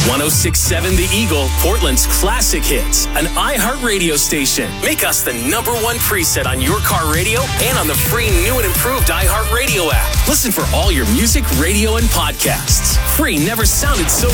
1067 The Eagle, Portland's classic hits, an iHeartRadio station. Make us the #1 preset on your car radio and on the free new and improved iHeartRadio app. Listen for all your music, radio, and podcasts. Free never sounded so